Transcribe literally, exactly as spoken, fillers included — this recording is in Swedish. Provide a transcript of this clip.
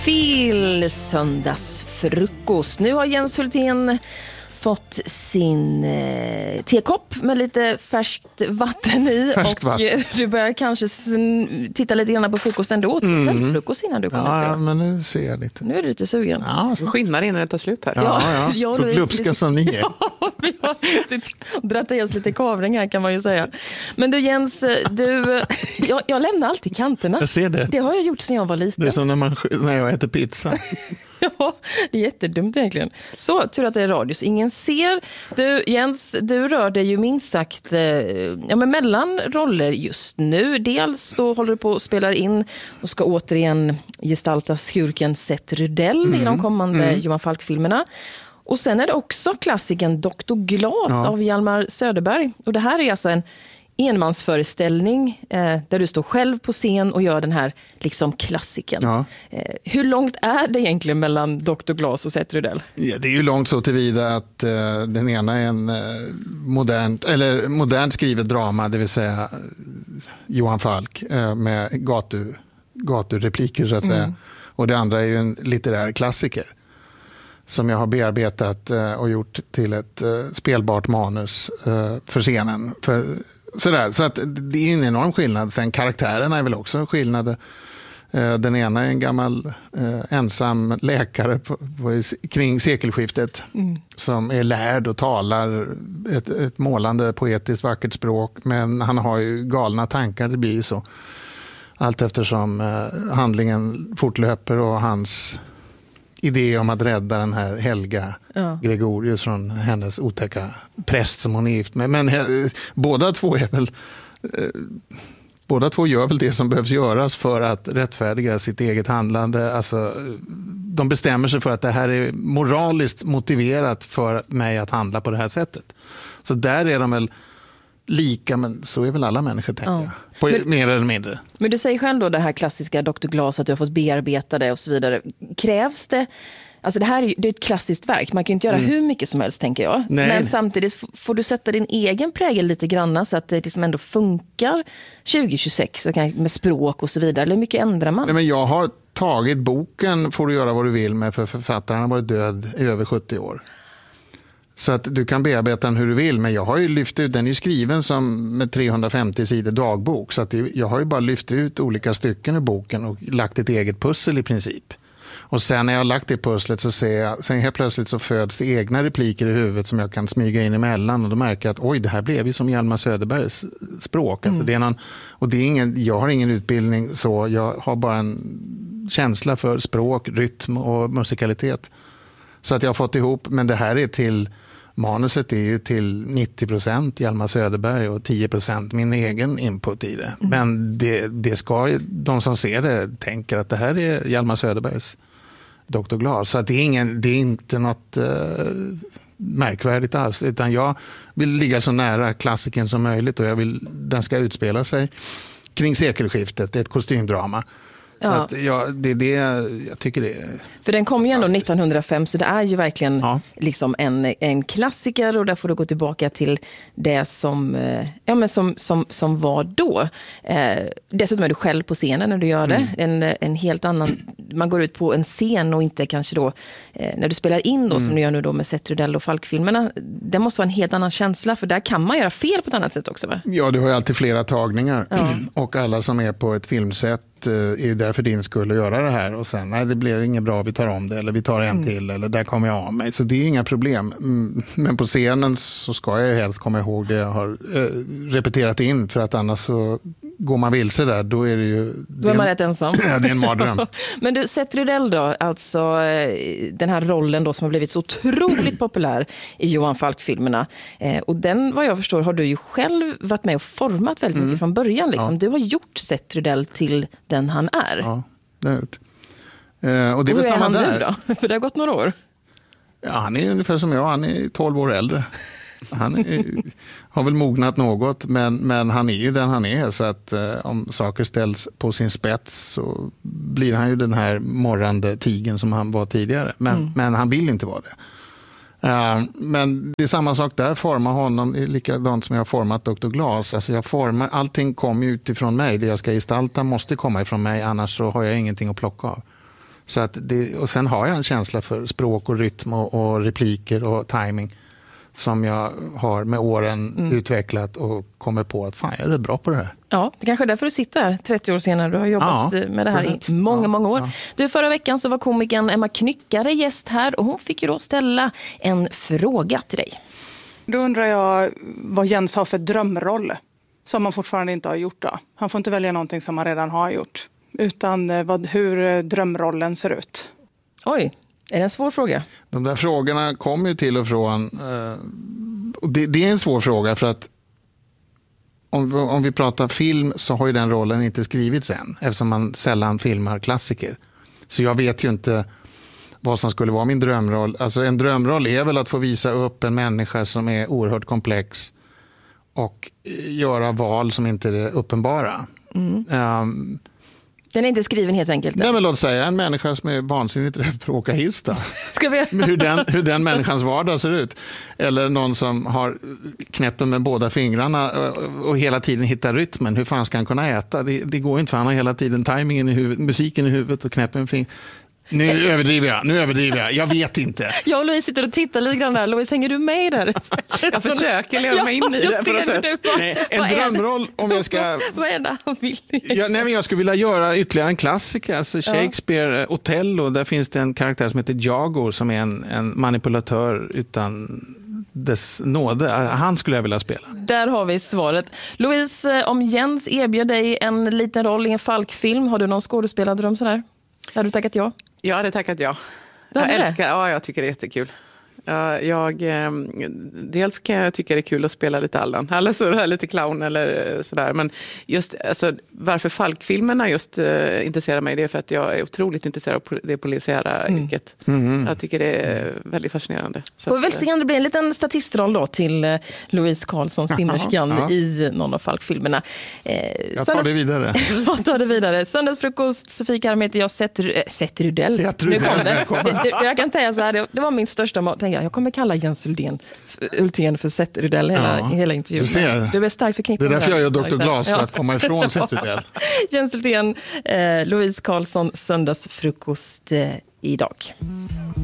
Till söndagsfrukost. Nu har Jens Hultén fått sin eh, tekopp med lite färskt vatten i. Färskt och vatten. Du börjar kanske sn- titta lite grann på frukosten då. Mm. Frukost innan du kommer. Ja, ja, men nu ser jag lite. Nu är du lite sugen. Ja, så skillnad innan det tar slut här. Ja, ja. ja. Så glupska som ni är. Ja, vi har dratt i oss lite kavring här kan man ju säga. Men du Jens, du, jag, jag lämnar alltid kanterna. Jag ser det. Det har jag gjort sedan jag var liten. Det är som när, man, när jag äter pizza. Ja, det är jättedumt egentligen. Så, tur att det är radio så ingen ser. Du, Jens, du rör dig ju minst sagt eh, ja, men mellan roller just nu. Dels då håller du på att spela in och ska återigen gestalta skurken Seth Rydell mm. i de kommande mm. Johan Falk-filmerna. Och sen är det också klassikern doktor Glas ja. av Hjalmar Söderberg. Och det här är alltså en enmansföreställning eh, där du står själv på scen och gör den här liksom klassiken. Ja. Eh, hur långt är det egentligen mellan doktor Glas och Seth Rydell? Ja, det är ju långt så tillvida att eh, den ena är en eh, modernt, eller modernt skrivet drama, det vill säga eh, Johan Falk eh, med gatu, gaturepliker så att säga. Mm. Och det andra är ju en litterär klassiker som jag har bearbetat eh, och gjort till ett eh, spelbart manus eh, för scenen. För Sådär, så att det är en enorm skillnad. Sen karaktärerna är väl också en skillnad. Den ena är en gammal eh, ensam läkare på, på, kring sekelskiftet mm. som är lärd och talar ett, ett målande, poetiskt, vackert språk. Men han har ju galna tankar, det blir ju så. Allt eftersom eh, handlingen fortlöper och hans idé om att rädda den här Helga ja. Gregorius från hennes otäcka präst som hon är gift med. Men eh, båda två är väl eh, båda två gör väl det som behövs göras för att rättfärdiga sitt eget handlande. Alltså, de bestämmer sig för att det här är moraliskt motiverat för mig att handla på det här sättet. Så där är de väl lika, men så är väl alla människor, tänker ja. jag. På, men, mer eller mindre. Men du säger själv då det här klassiska doktor Glas, att du har fått bearbeta det och så vidare. Krävs det, alltså det här är ju det är ett klassiskt verk, man kan ju inte göra mm. hur mycket som helst, tänker jag. Nej. Men samtidigt f- får du sätta din egen prägel lite grann så att det liksom ändå funkar tjugo tjugosex med språk och så vidare. Eller hur mycket ändrar man? Nej, men jag har tagit boken Får du göra vad du vill med, för författaren har varit död i över sjuttio år. Så att du kan bearbeta den hur du vill, men jag har ju lyft ut, den är ju skriven som med trehundrafemtio sidor dagbok, så att jag har ju bara lyft ut olika stycken i boken och lagt ett eget pussel i princip. Och sen när jag har lagt det pusslet så ser jag, sen helt plötsligt så föds det egna repliker i huvudet som jag kan smyga in emellan, och då märker jag att oj, det här blev ju som Hjalmar Söderbergs språk. Alltså, mm. det är någon, och det är ingen, jag har ingen utbildning så, jag har bara en känsla för språk, rytm och musikalitet. Så att jag har fått ihop, men det här är till, manuset är ju till nittio procent Hjalmar Söderberg och tio procent min egen input i det. Mm. Men det, det ska, de som ser det tänker att det här är Hjalmar Söderbergs doktor Glas. Så att det är, ingen, det är inte något uh, märkvärdigt alls, utan jag vill ligga så nära klassiken som möjligt, och jag vill, den ska utspela sig kring sekelskiftet, det är ett kostymdrama. Så ja. att jag, det är det jag tycker det är. För den kom ju ändå nittonhundrafem, så det är ju verkligen ja. liksom en, en klassiker, och där får du gå tillbaka till det som, ja, men som, som, som var då. Eh, dessutom är du själv på scenen när du gör det. Mm. En, en helt annan, man går ut på en scen och inte kanske då, eh, när du spelar in då, mm. som du gör nu då med Seth Rydell och Falk-filmerna, det måste vara en helt annan känsla, för där kan man göra fel på ett annat sätt också, va? Ja, du har ju alltid flera tagningar ja. och alla som är på ett filmsätt är ju där för din skull att göra det här, och sen nej, det blev inget bra, vi tar om det, eller vi tar en mm. till, eller där kommer jag av mig, så det är inga problem. Men på scenen så ska jag helst komma ihåg det jag har äh, repeterat in, för att annars så går man vilse där, då är det ju... Då är man rätt ensam. Ja, det är en mardröm. Men du, Seth Rydell då, alltså den här rollen då som har blivit så otroligt populär i Johan Falk-filmerna. Eh, och den, vad jag förstår, har du ju själv varit med och format väldigt mycket mm. från början. Liksom. Ja. Du har gjort Seth Rydell till den han är. Ja, det har jag gjort. Eh, och det och var hur är samma han där. nu då? För det har gått några år. Ja, han är ungefär som jag, han är tolv år äldre. Han är, har väl mognat något, men, men han är ju den han är, så att eh, om saker ställs på sin spets så blir han ju den här morrande tigen som han var tidigare. Men, mm. men han vill ju inte vara det. Uh, men det är samma sak där, forma honom är likadant som jag har format doktor Glas. Alltså jag formar, allting kommer utifrån mig, det jag ska gestalta måste komma ifrån mig, annars så har jag ingenting att plocka av. Så att det, och sen har jag en känsla för språk och rytm och, och repliker och timing som jag har med åren mm. utvecklat och kommer på att fan, jag är rätt bra på det här. Ja, det kanske är därför du sitter här trettio år senare. Du har jobbat ja, med det här i många, ja, många år. Ja. Du, förra veckan så var komikern Emma Knyckare gäst här och hon fick ju då ställa en fråga till dig. Då undrar jag vad Jens har för drömroll som han fortfarande inte har gjort då. Han får inte välja någonting som han redan har gjort. Utan vad, hur drömrollen ser ut. Oj, är det en svår fråga? De där frågorna kommer ju till och från. Och det, det är en svår fråga för att om, om vi pratar film så har ju den rollen inte skrivits än. Eftersom man sällan filmar klassiker. Så jag vet ju inte vad som skulle vara min drömroll. Alltså en drömroll är väl att få visa upp en människa som är oerhört komplex och göra val som inte är uppenbara. Mm. Um, Den är inte skriven helt enkelt. Nej, men låt säga en människa som är vansinnigt rädd för att åka hiss då. Ska vi... hur, den, hur den människans vardag ser ut. Eller någon som har knäppen med båda fingrarna och hela tiden hittar rytmen. Hur fan ska han kunna äta? Det, det går inte för han har hela tiden timingen i huvudet, musiken i huvudet och knäppen med fingrar. Nu överdriver jag, nu överdriver jag. Jag vet inte. Jag och Louise sitter och tittar lite grann där. Louise, hänger du med där? Jag försöker leva mig in i det på något sätt. Nej, en drömroll om jag ska... Vad är det han vill? Jag, nej, men jag skulle vilja göra ytterligare en klassiker. Alltså Shakespeare, ja. Othello, där finns det en karaktär som heter Jago som är en, en manipulatör utan dess nåde. Han skulle jag vilja spela. Där har vi svaret. Louise, om Jens erbjöd dig en liten roll i en Falk-film, har du någon skådespelardröm sådär? Har du tackat ja? Jag hade tackat ja. Jag älskar, ja, jag tycker det är jättekul. Jag, jag, eh, dels kan jag tycka det är kul att spela lite Allan, eller så här, lite clown eller sådär. Men just alltså, varför Falk-filmerna just eh, intresserar mig, det är för att jag är otroligt intresserad av det polisiära mm. yrket. Mm. Jag tycker det är väldigt fascinerande. Så får väl se om det blir en liten statistroll då till eh, Louise Karlsson, simmerskan ja. i någon av Falk-filmerna. Eh, jag tar det vidare. Jag tar det vidare. Söndagsfrukost, Sofie Karm heter jag, Seth, äh, Seth Rudell. Seth Rudell. Nu kom det. det. Jag kan säga så här, det, det var min största mat. Jag kommer kalla Jens Uldén, Uldén för Seth Rudell hela, ja, hela intervjun. Du ser. Du är starkt förknippad. Det är därför jag gör doktor Glas, för att komma ifrån Seth Rudell. Jens Uldén, eh, Louise Karlsson, Söndagsfrukost eh, idag.